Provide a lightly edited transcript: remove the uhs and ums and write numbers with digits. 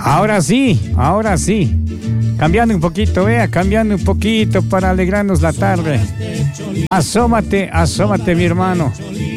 Ahora sí, ahora sí. Cambiando un poquito, vea, cambiando un poquito para alegrarnos la tarde. Asómate, asómate, mi hermano.